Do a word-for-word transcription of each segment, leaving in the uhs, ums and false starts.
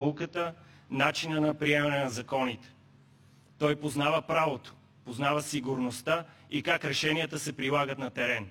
науката, начина на приемане на законите. Той познава правото, познава сигурността и как решенията се прилагат на терен.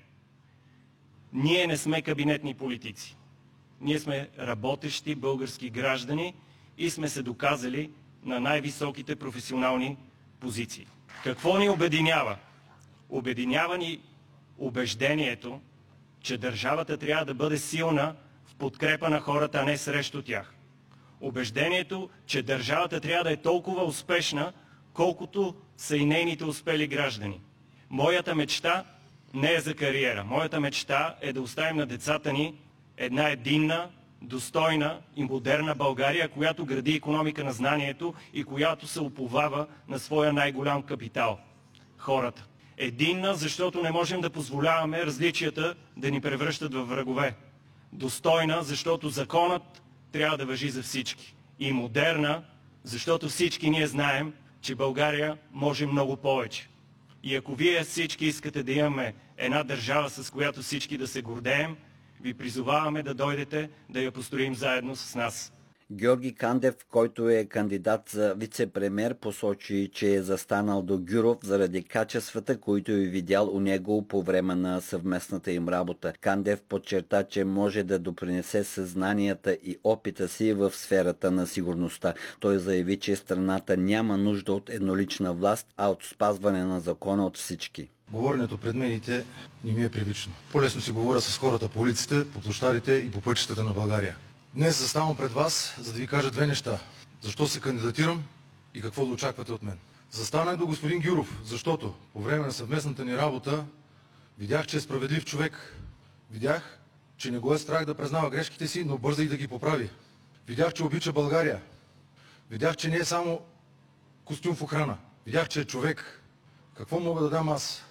Ние не сме кабинетни политици. Ние сме работещи български граждани и сме се доказали на най-високите професионални позиции. Какво ни обединява? Обединява ни убеждението, че държавата трябва да бъде силна в подкрепа на хората, а не срещу тях. Убеждението, че държавата трябва да е толкова успешна, колкото са и нейните успели граждани. Моята мечта не е за кариера. Моята мечта е да оставим на децата ни една единна, достойна и модерна България, която гради икономика на знанието и която се уповава на своя най-голям капитал – хората. Единна, защото не можем да позволяваме различията да ни превръщат във врагове. Достойна, защото законът трябва да важи за всички. И модерна, защото всички ние знаем, че България може много повече. И ако вие всички искате да имаме една държава, с която всички да се гордеем, ви призоваваме да дойдете да я построим заедно с нас. Георги Кандев, който е кандидат за вице-премиер, посочи, че е застанал до Гюров заради качествата, които е видял у него по време на съвместната им работа. Кандев подчерта, че може да допринесе съзнанията и опита си в сферата на сигурността. Той заяви, че страната няма нужда от еднолична власт, а от спазване на закона от всички. Говоренето пред медиите не ми е привично. По-лесно си говоря с хората по улиците, по площадите и по пътищата на България. Днес заставам пред вас, за да ви кажа две неща. Защо се кандидатирам и какво да очаквате от мен. Застанах до господин Гюров, защото по време на съвместната ни работа видях, че е справедлив човек. Видях, че не го е страх да признава грешките си, но бърза и да ги поправи. Видях, че обича България. Видях, че не е само костюм в охрана. Видях, че е човек. Какво мога да дам аз?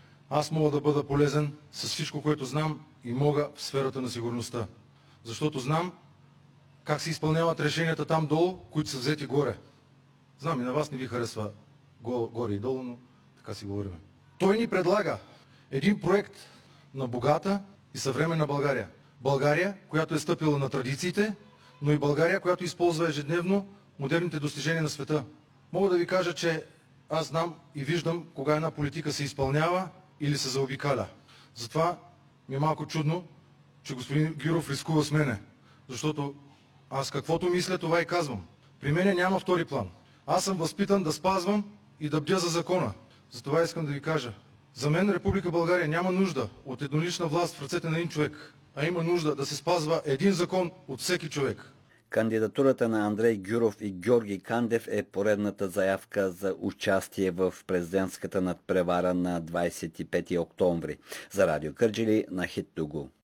Аз мога да бъда полезен с всичко, което знам и мога в сферата на сигурността. Защото знам как се изпълняват решенията там долу, които са взети горе. Знам и на вас не ви харесва горе и долу, но така си говорим. Той ни предлага един проект на богата и съвременна България. България, която е стъпила на традициите, но и България, която използва ежедневно модерните достижения на света. Мога да ви кажа, че аз знам и виждам кога една политика се изпълнява или се заобикаля. Затова ми е малко чудно, че господин Гюров рискува с мене. Защото аз каквото мисля, това и казвам. При мене няма втори план. Аз съм възпитан да спазвам и да бдя за закона. Затова искам да ви кажа. За мен Република България няма нужда от еднолична власт в ръцете на един човек, а има нужда да се спазва един закон от всеки човек. Кандидатурата на Андрей Гюров и Георги Кандев е поредната заявка за участие в президентската надпревара на двадесет и пети октомври. За Радио Кърджали на Хит Тугу.